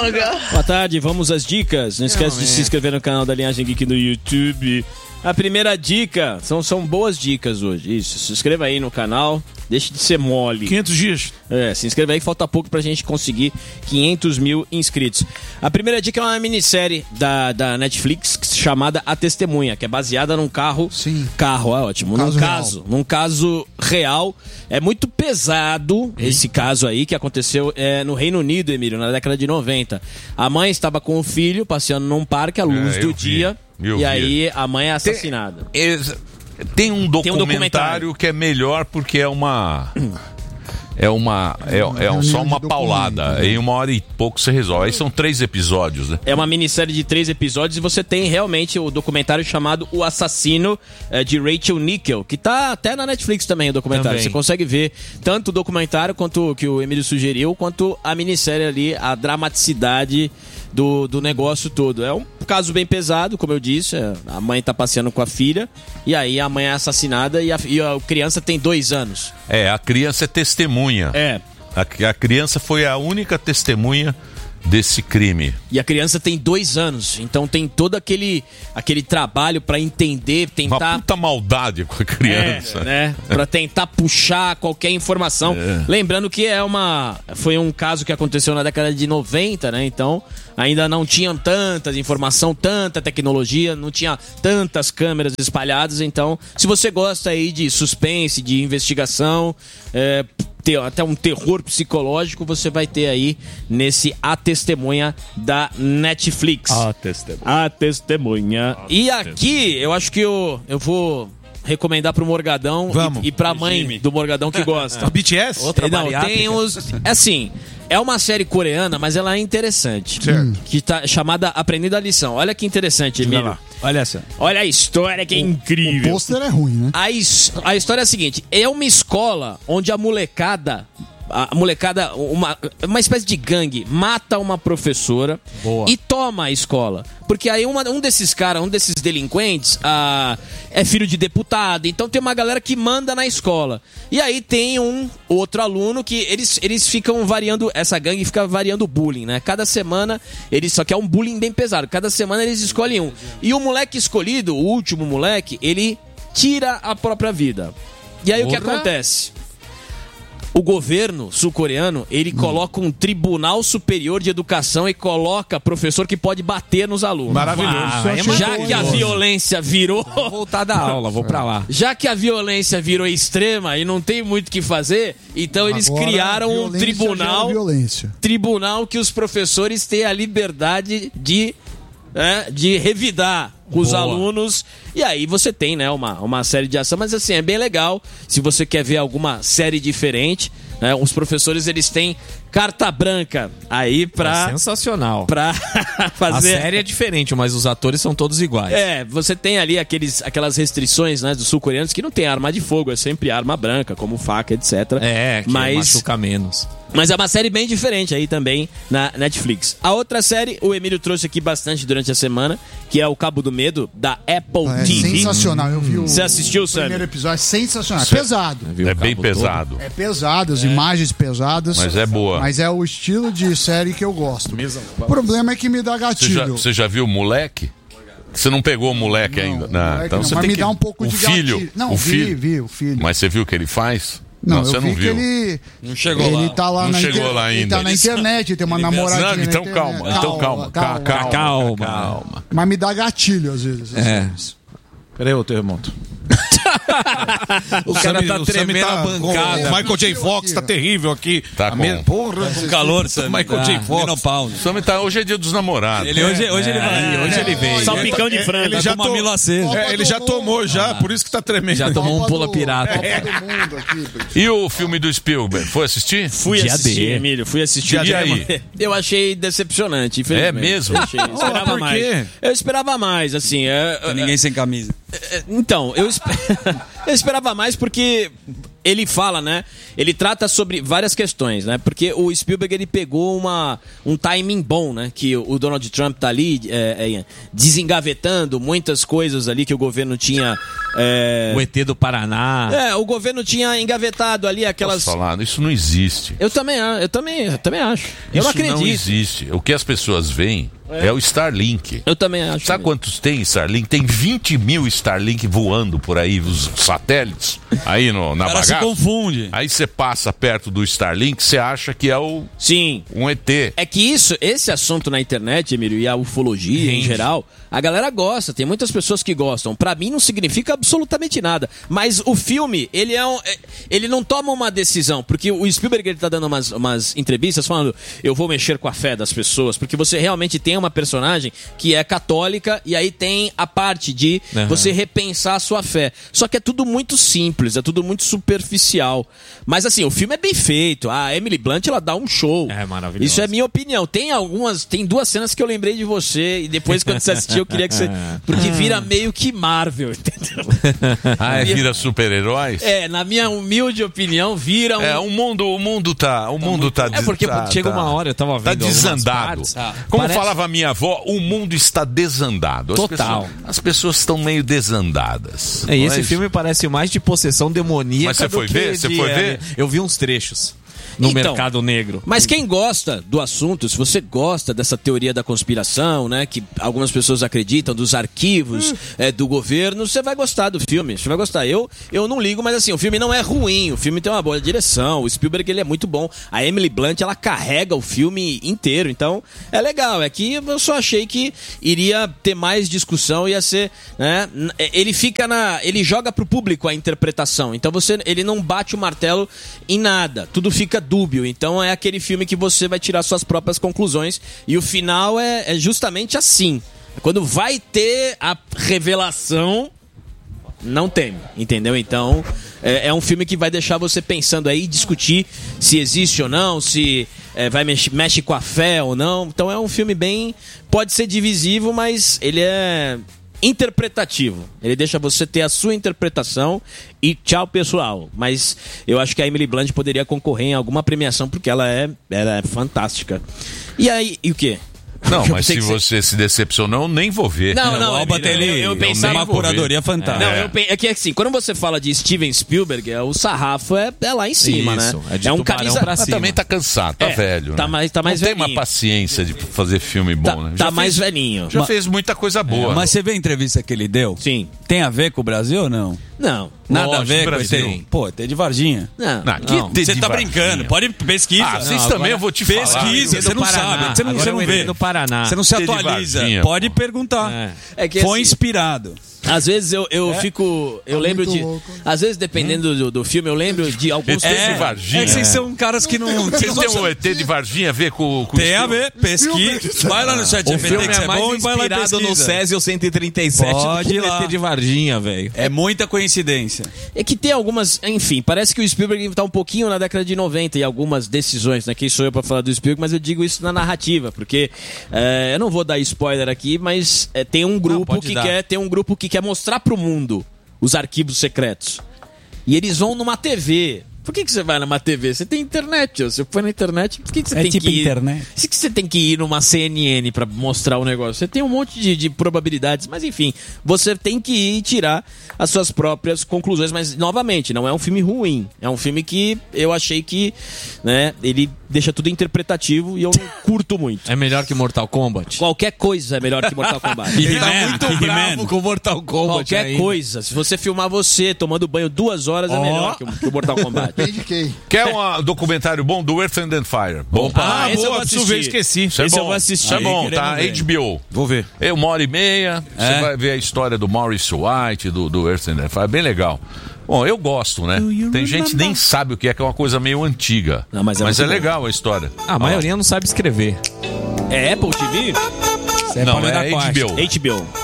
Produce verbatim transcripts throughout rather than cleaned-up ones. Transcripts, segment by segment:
Magal. Boa tarde, vamos às dicas. Não esquece de se inscrever no canal da Linhagem Geek no YouTube. A primeira dica, são, são boas dicas hoje. Isso, se inscreva aí no canal. Deixe de ser mole. quinhentos dias. É, se inscreva aí, falta pouco pra gente conseguir quinhentos mil inscritos. A primeira dica é uma minissérie da, da Netflix chamada A Testemunha, que é baseada num carro. Sim. Carro, é ótimo. Caso num caso, real. num caso real. É muito pesado esse caso aí que aconteceu é, no Reino Unido, Emílio, na década de noventa. A mãe estava com o filho passeando num parque à luz É, do eu vi. dia. Eu e vi. aí a mãe é assassinada. Ex- Tem um documentário, Tem um documentário que é melhor porque é uma. É uma. É, é só uma paulada. Em uma hora e pouco você resolve. Aí são três episódios, né? É uma minissérie de três episódios e você tem realmente o documentário chamado O Assassino, é, de Rachel Nickel, que tá até na Netflix também, o documentário. Também. Você consegue ver tanto o documentário quanto o que o Emílio sugeriu, quanto a minissérie ali, a dramaticidade do, do negócio todo. É um caso bem pesado, como eu disse. é, A mãe tá passeando com a filha e aí a mãe é assassinada e a, e a criança tem dois anos. É, a criança é testemunha. É. A, a criança foi a única testemunha desse crime. E a criança tem dois anos, então tem todo aquele, aquele trabalho pra entender, Uma tentar... puta maldade com a criança. É, né? Pra tentar puxar qualquer informação. É. Lembrando que é uma, foi um caso que aconteceu na década de noventa, né? Então ainda não tinham tantas informação, tanta tecnologia, não tinha tantas câmeras espalhadas. Então, se você gosta aí de suspense, de investigação, é, ter até um terror psicológico, você vai ter aí nesse A Testemunha da Netflix. A Testemunha. A Testemunha. E aqui, eu acho que eu, eu vou recomendar pro Morgadão Vamos. e, e pra mãe do Morgadão que gosta. B T S? Outra Não, tem os... Assim, é uma série coreana, mas ela é interessante. Certo. Que tá chamada Aprendendo a Lição. Olha que interessante, Olha Emílio. lá. Olha essa. Olha a história que é O incrível. pôster é ruim, né? A, his- a história é a seguinte: é uma escola onde a molecada, a molecada, uma, uma espécie de gangue, mata uma professora Boa. e toma a escola. Porque aí uma- um desses caras, um desses delinquentes, ah, é filho de deputado, então tem uma galera que manda na escola. E aí tem um outro aluno que eles, eles ficam variando, essa gangue fica variando o bullying, né? Cada semana, eles só que é um bullying bem pesado, cada semana eles escolhem um. E o moleque escolhido, o último moleque, ele tira a própria vida. E aí o que Porra. acontece? O governo sul-coreano, ele coloca um tribunal superior de educação e coloca professor que pode bater nos alunos. Maravilhoso. Ah, Isso eu achei já que a maravilhoso. violência virou... Vou voltar da aula, vou pra lá. Já que a violência virou extrema e não tem muito o que fazer, então eles Agora, criaram um violência tribunal, gera violência. tribunal que os professores têm a liberdade de, né, de revidar os Boa. alunos. E aí você tem, né, uma, uma série de ação, mas assim, é bem legal. Se você quer ver alguma série diferente, né, os professores, eles têm carta branca aí pra, Sensacional. pra A fazer... série é diferente, mas os atores são todos iguais. É, você tem ali aqueles, aquelas restrições, né, dos sul-coreanos que não tem arma de fogo, é sempre arma branca, como faca, etcétera. É, que mas, machuca menos. mas é uma série bem diferente aí também na Netflix. A outra série, o Emílio trouxe aqui bastante durante a semana, que é o Cabo do Medo, da Apple É T V. sensacional. Eu vi o Você assistiu, o primeiro Sam? episódio. É sensacional. É pesado. Viu É o bem cabo pesado. É pesado, as imagens pesadas. Mas é boa. Mas é o estilo de série que eu gosto. O problema é que me dá Você já, gatilho. você já viu o moleque? Você não pegou o moleque Não, ainda? o Não, moleque então não, você mas tem me que... dá um pouco o de filho, gatilho. Não, o vi, filho. vi, o filho. Mas você viu o que ele faz? Não, você eu não vi viu. que ele. Não chegou ele lá. tá lá Não na chegou inter- lá Ele ainda. tá na Ele- internet, tem uma namoradinha. Não, na então internet. calma, então calma, calma, calma, Calma. calma. Mas me dá gatilho às vezes. essas É. coisas. Peraí, ô terremoto. O cara tá o Sammy tremendo tá a com- bancada. O Michael J. Fox tá terrível aqui. Tá A com- me- Porra, Com calor, o Sammy. Michael J. Ah, Fox. menopausa. O Sammy tá, hoje é dia dos namorados. Ele hoje, hoje ele vai, hoje ele veio. Salpicão de frango. Ele Tá já com mamilo to- aceso. É, ele já tomou já, por isso que tá tremendo. Já tomou um Copa pula do- pirata. Copa do mundo aqui. E o filme do Spielberg? Foi assistir? Fui Dia assistir, D. Emílio, fui assistir. E aí? Eu achei decepcionante, infelizmente. É mesmo? Eu, achei, eu esperava por mais. quê? Eu esperava mais, assim. é- é- Ninguém sem camisa. é- então, eu, espe- eu esperava mais porque ele fala, né? Ele trata sobre várias questões, né? Porque o Spielberg, ele pegou uma, um timing bom, né? Que o Donald Trump tá ali é, é, desengavetando muitas coisas ali que o governo tinha... É... O E T do Paraná. É, o governo tinha engavetado ali aquelas... Posso falar? Isso não existe. Eu também, eu também, eu também acho. Eu Isso não acredito. não existe. O que as pessoas veem é, é o Starlink. Eu também acho. Sabe também. quantos tem Starlink? Tem vinte mil Starlink voando por aí, os satélites, aí no, na cara bagaça. se confunde. Aí você passa perto do Starlink, você acha que é o Sim. um E T. É que isso, esse assunto na internet, Emílio, e a ufologia em geral, a galera gosta, tem muitas pessoas que gostam. Pra mim não significa absolutamente nada. Mas o filme, ele é um, ele não toma uma decisão, porque o Spielberg ele tá dando umas, umas entrevistas falando, eu vou mexer com a fé das pessoas, porque você realmente tem uma personagem que é católica e aí tem a parte de uhum. você repensar a sua fé. Só que é tudo muito simples, é tudo muito superficial. Mas assim, o filme é bem feito. A Emily Blunt, ela dá um show. É maravilhoso. Isso é minha opinião. Tem algumas, tem duas cenas que eu lembrei de você e depois quando você assistiu eu queria que você... Porque vira meio que Marvel, entendeu? Ah, é, vira super-heróis? É, na minha humilde opinião, vira um... É, o mundo, o mundo tá... O mundo tá... É porque tá, chega tá, uma hora, eu tava vendo Tá desandado. partes, ah, Como parece... falava a minha avó, o mundo está desandado. As Total. Pessoas, as pessoas estão meio desandadas. É, e esse Mas... filme parece mais de possessão demoníaca. Mas você do foi que ver? de- Você foi é, ver? Eu vi uns trechos no Então, mercado negro. Mas quem gosta do assunto, se você gosta dessa teoria da conspiração, né, que algumas pessoas acreditam, dos arquivos é, do governo, você vai gostar do filme, você vai gostar. Eu, eu não ligo, mas assim, o filme não é ruim, o filme tem uma boa direção, o Spielberg ele é muito bom, a Emily Blunt ela carrega o filme inteiro, então é legal. É que eu só achei que iria ter mais discussão, ia ser, né, ele fica na, ele joga pro público a interpretação, então você, ele não bate o martelo em nada, tudo fica dúbio, então é aquele filme que você vai tirar suas próprias conclusões e o final é, é justamente assim. Quando vai ter a revelação, não tem, entendeu? Então é, é um filme que vai deixar você pensando aí, discutir se existe ou não, se é, vai mexe, mexe com a fé ou não. Então é um filme bem, pode ser divisivo, mas ele é interpretativo. Ele deixa você ter a sua interpretação e tchau, pessoal. Mas eu acho que a Emily Blunt poderia concorrer em alguma premiação porque ela é, ela é fantástica. E aí, e o quê? Não, Eu mas pensei se que você se decepcionou, eu nem vou ver. Não, não, o Alba tem eu, ali, eu eu pensava uma curadoria fantástica. Não, eu, pe- é que assim, quando você fala de Steven Spielberg, é, o sarrafo é, é lá em cima, Isso, né? é de um tubarão camisa pra Mas cima. também tá cansado, tá É, velho. tá né? mais- tá mais Não tem uma velhinho. paciência de fazer filme bom, Tá, né? tá Já mais fez, velhinho. já fez muita coisa boa. Mas você vê a entrevista que ele deu? Sim. Tem a ver com o Brasil ou não? Não. Nada Lógico, a ver com Brasil. esse... Pô, tem de Varginha. Não. Não, que não. de- Você de tá Varginha. brincando, pode pesquisa. Ah, vocês Não, também agora- eu vou te falar. Pesquisa, você do não Paraná. sabe, você não, Agora você não eu vê. entrei no Paraná. Você não se Tê de atualiza. Varginha, Pode pô. perguntar. É. É que, Foi assim, inspirado. Às vezes eu, eu fico. Eu Tá lembro muito de. louco. Às vezes, dependendo do, do filme, eu lembro de alguns. Esse É, de Varginha. é que vocês são caras que não... Vocês têm um E T de Varginha a ver com, com Tem a Spielberg? ver, pesquisa. Vai lá no chat O G P T filme que você é é mais bom e vai lá e inspirado no pesquisa. Césio cento e trinta e sete Pode do que ir no lá. E T de Varginha, velho. É muita coincidência. É que tem algumas. Enfim, parece que o Spielberg tá um pouquinho na década de noventa e algumas decisões, né? Quem sou eu pra falar do Spielberg, mas eu digo isso na narrativa, porque é, eu não vou dar spoiler aqui, mas é, tem um grupo pode que dar. quer. Tem um grupo que quer mostrar pro mundo os arquivos secretos. E eles vão numa T V. Por que, que você vai numa T V? Você tem internet. Ó. Você foi na internet, por que, que você É tem tipo que ir? internet. Por que, que você tem que ir numa C N N pra mostrar o negócio? Você tem um monte de, de probabilidades, mas enfim, você tem que ir tirar as suas próprias conclusões. Mas, novamente, não é um filme ruim. É um filme que eu achei que, né, ele deixa tudo interpretativo e eu não curto muito. É melhor que Mortal Kombat. Qualquer coisa é melhor que Mortal Kombat. Ele tá muito He-Man. bravo com Mortal Kombat. Qualquer ainda. coisa. Se você filmar você tomando banho duas horas, é Ó. melhor que o, que o Mortal Kombat. Quem de quem? Quer um documentário bom do Earth and Fire? Bom, Ah, Ah, esse eu boa, vou preciso assistir. ver, esqueci. Isso é esse bom. eu vou assistir. Isso é bom, Querendo tá? ver. H B O. Vou ver. É uma hora e meia, você É. vai ver a história do Maurice White, do, do Earth and Fire, bem legal. Bom, eu gosto, né? Tem gente que nem sabe o que é, que é uma coisa meio antiga. Não, mas é muito é bom. legal a história. A maioria não sabe escrever. É Apple T V? Você Não, pode dar é corte. H B O. H B O.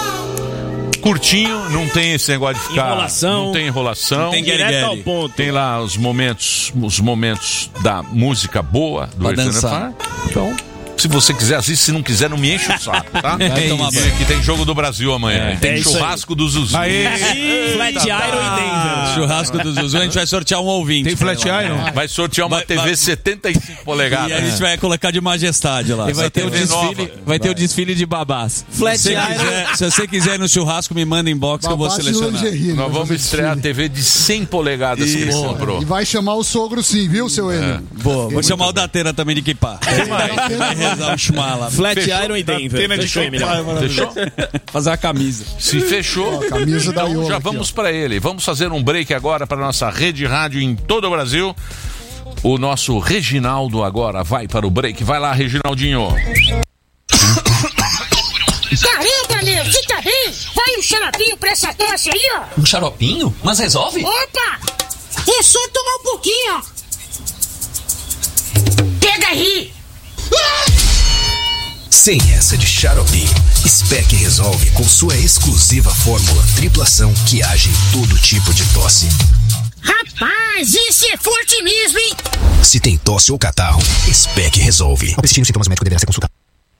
Curtinho, não tem esse negócio de ficar... Enrolação. Não tem enrolação. Não tem Direto Guerigueri. ao ponto. Tem lá os momentos, os momentos da música boa do Pra Earth and dançar. Fire. Então, Se você quiser, assiste. Se não quiser, não me enche o saco, tá? Vai tomar banho. Que tem jogo do Brasil amanhã. É, tem é isso churrasco do Zuzu. Flat Iron em Denver. Churrasco do Zuzu, a gente vai sortear um ouvinte. Tem flat iron? Vai sortear uma Vai- T V vai- setenta e cinco polegadas. E a gente vai colocar de majestade lá. E vai ter, o T V desfile, nova. vai ter o desfile de babás. Flat Se você, Iron. quiser, se você quiser ir no churrasco, me manda inbox que eu vou Babate selecionar. lingerie, Nós né? vamos Fazer estrear a desfile. T V de cem polegadas que ele Isso. comprou. E vai chamar o sogro sim, viu, seu Enio? Boa, vou chamar o Datena também de Kipá. Vai rezar o Shema lá. Flat Iron em Denver. Fechou, Emilhão. Fechou? Fazer a camisa. Se fechou, Ó, a camisa da então Iola já aqui, vamos ó. para ele. Vamos fazer um break agora para nossa rede rádio em todo o Brasil. O nosso Reginaldo agora vai para o break. Vai lá, Reginaldinho. Caramba, meu, você tá bem? Vai um xaropinho pra essa tosse aí, ó. Um xaropinho? Mas resolve? Opa! É só tomar um pouquinho, ó. Pega aí. Sem essa de xaropinho, Spec resolve com sua exclusiva fórmula triplação que age em todo tipo de tosse. Rapaz, esse é forte mesmo, hein? Se tem tosse ou catarro, Spec resolve. Ao persistir os sintomas, o médico deverá ser consultado.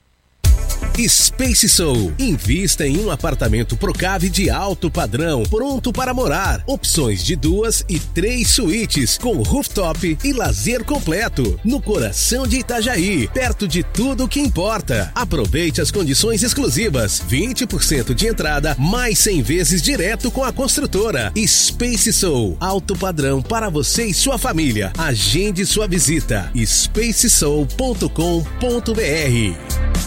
Space Soul. Invista em um apartamento Procave de alto padrão, pronto para morar. Opções de duas e três suítes, com rooftop e lazer completo. No coração de Itajaí, perto de tudo que importa. Aproveite as condições exclusivas. vinte por cento de entrada, mais cem vezes direto com a construtora. Space Soul. Alto padrão para você e sua família. Agende sua visita. space soul ponto com ponto br.